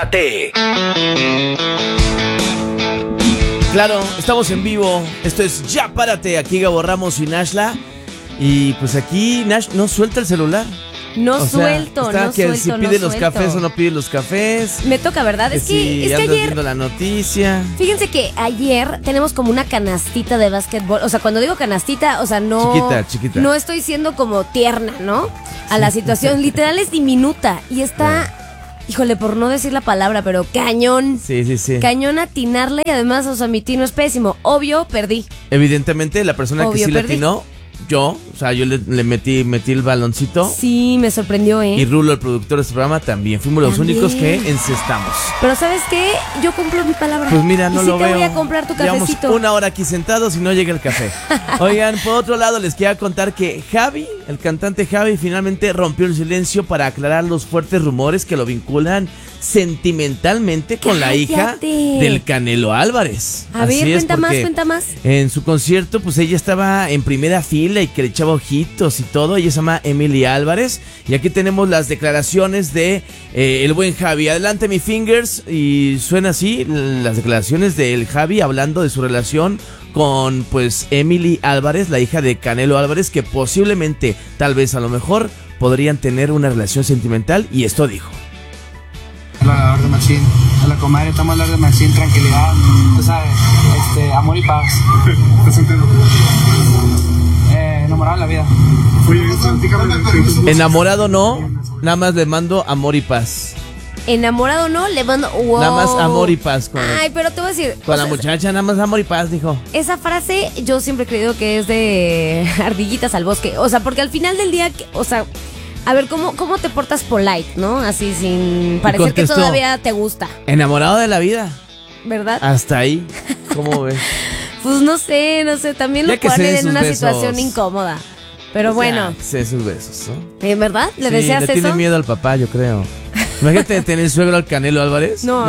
Párate. Claro, estamos en vivo. Esto es Ya Párate. Aquí Gabo Ramos y Nashla. Y pues aquí Nash no suelta el celular. No suelto. Si pide los cafés o no pide los cafés. Me toca, ¿verdad? Es que andas ayer viendo la noticia. Fíjense que ayer tenemos como una canastita de básquetbol. O sea, cuando digo canastita, o sea, no... Chiquita. No estoy siendo como tierna, ¿no? A la situación. Literal es diminuta. Y está... Híjole, por no decir la palabra, pero cañón. Sí. Cañón atinarle y además, o sea, mi tino es pésimo. Obvio, perdí. Evidentemente, la persona que sí le atinó, yo le metí el baloncito. Sí, me sorprendió, Y Rulo, el productor de este programa, también. Fuimos los únicos que encestamos. Pero ¿sabes qué? Yo cumplo mi palabra. Pues mira, no lo veo. Te voy a comprar tu cafecito. Llevamos una hora aquí sentados y no llega el café. Oigan, por otro lado, les quería contar que Javi, el cantante Javi, finalmente rompió el silencio para aclarar los fuertes rumores que lo vinculan sentimentalmente con la hija del Canelo Álvarez. A ver, cuenta más. En su concierto, pues ella estaba en primera fila y que le echaba ojitos y todo. Ella se llama Emily Álvarez. Y aquí tenemos las declaraciones de el buen Javi. Adelante, mi fingers. Y suena así las declaraciones del Javi hablando de su relación con pues Emily Álvarez, la hija de Canelo Álvarez, que posiblemente, tal vez, a lo mejor, podrían tener una relación sentimental. Y esto dijo: hablar de Machín, a la comadre, estamos hablando de Machín, tranquilidad, tú sabes, amor y paz. ¿Estás soltero? Enamorado de la vida. Enamorado no, nada más le mando amor y paz. Enamorado no, le mando... Wow. Nada más amor y paz. Ay, pero te voy a decir... Con la muchacha, nada más amor y paz, dijo. Esa frase yo siempre he creído que es de ardillitas al bosque. O sea, porque al final del día, o sea... A ver, ¿cómo te portas polite, no? Así sin parecer contestó, que todavía te gusta. Enamorado de la vida. ¿Verdad? Hasta ahí. ¿Cómo ves? Pues no sé. También lo ponen en una situación incómoda. Pero bueno. Sé sus besos, ¿no? ¿En verdad? ¿Le deseas eso? Le tiene miedo al papá, yo creo. Imagínate tener suegro al Canelo Álvarez. No,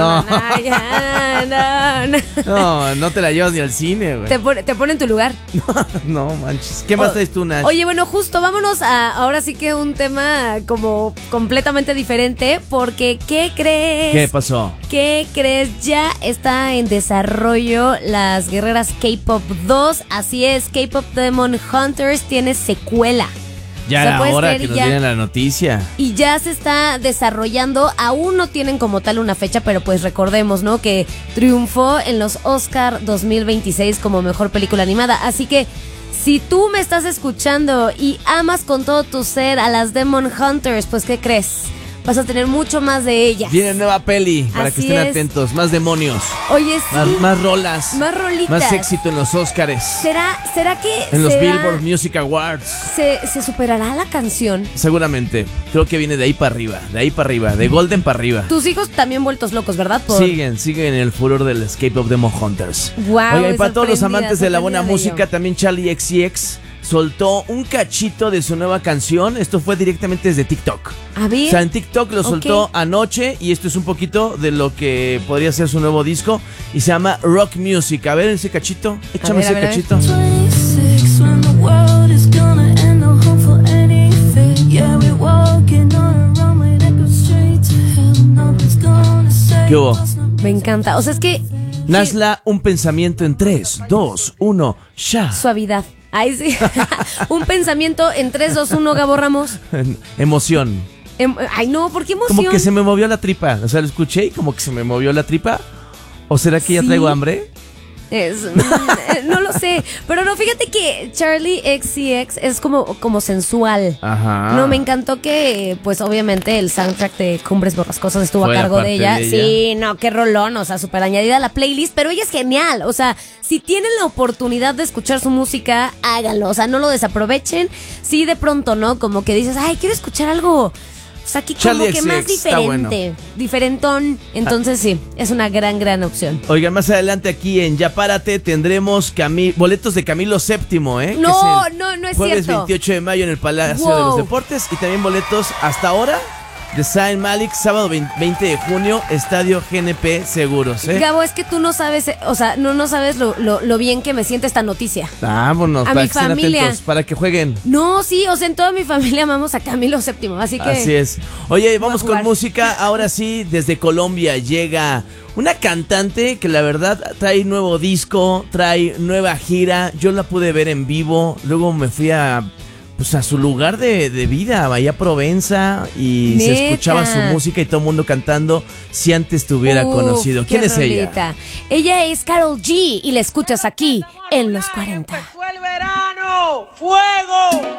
no te la llevas ni al cine, güey. Te pone en tu lugar. No manches. ¿Qué más traes tú, Nash? Oye, bueno, justo vámonos a ahora sí que un tema como completamente diferente, porque ¿qué crees? ¿Qué pasó? ¿Qué crees? Ya está en desarrollo las Guerreras K-Pop 2. Así es, K-Pop Demon Hunters tiene secuela. Ya era hora que nos dieran la noticia. Y ya se está desarrollando. Aún no tienen como tal una fecha, pero pues recordemos, ¿no? Que triunfó en los Oscar 2026 como mejor película animada. Así que si tú me estás escuchando y amas con todo tu ser a las Demon Hunters, pues ¿qué crees? Vas a tener mucho más de ellas. Viene nueva peli, para que estén atentos. Más demonios. Oye, sí. Más rolas. Más rolitas. Más éxito en los Óscares. ¿Será que en los Billboard Music Awards se superará la canción? Seguramente. Creo que viene de ahí para arriba. De Golden para arriba. Tus hijos también vueltos locos, ¿verdad? Siguen en el furor del Escape of Demon Hunters. Wow. Oigan, y para todos los amantes de la buena música, también Charli XCX soltó un cachito de su nueva canción. Esto fue directamente desde TikTok. A ver. O sea, en TikTok lo soltó anoche. Y esto es un poquito de lo que podría ser su nuevo disco. Y se llama Rock Music. A ver ese cachito. Échame ese cachito. ¿Qué hubo? Me encanta. O sea, es que... Nashla, un pensamiento en 3, 2, 1, ya. Suavidad. Ay, sí. Un pensamiento en 3, 2, 1, Gabo Ramos. Emoción. Ay, no, ¿por qué emoción? Como que se me movió la tripa. O sea, lo escuché y como que se me movió la tripa. ¿O será que ya traigo hambre? No lo sé. Pero no, fíjate que Charli XCX es como sensual. Ajá. No, me encantó que, pues obviamente el soundtrack de Cumbres Borrascosas estuvo a cargo de ella. Sí, no, qué rolón, o sea, súper añadida a la playlist. Pero ella es genial, o sea, si tienen la oportunidad de escuchar su música, háganlo, o sea, no lo desaprovechen. Sí, de pronto, ¿no? Como que dices, ay, quiero escuchar algo... O sea, aquí como que más diferente, diferentón. Entonces sí, es una gran opción. Oigan, más adelante aquí en Ya Párate tendremos boletos de Camilo VII, ¿eh? No es jueves cierto. 28 de mayo en el Palacio de los Deportes. Y también boletos hasta ahora de Zayn Malik, sábado 20 de junio, Estadio GNP Seguros, Gabo, es que tú no sabes, o sea, no sabes lo bien que me siente esta noticia. Vámonos, a para mi que estén familia. atentos, para que jueguen. No, sí, o sea, en toda mi familia amamos a Camilo VII, así que... Así es. Oye, vamos con música. Ahora sí, desde Colombia llega una cantante que la verdad trae nuevo disco, trae nueva gira. Yo la pude ver en vivo, luego me fui a su lugar de vida, allá a Provenza, y ¿Neta? se escuchaba su música y todo el mundo cantando si antes te hubiera conocido. ¿Quién es ella? Ella es Karol G y la escuchas aquí en Los 40. ¡Empezó el verano! ¡Fuego!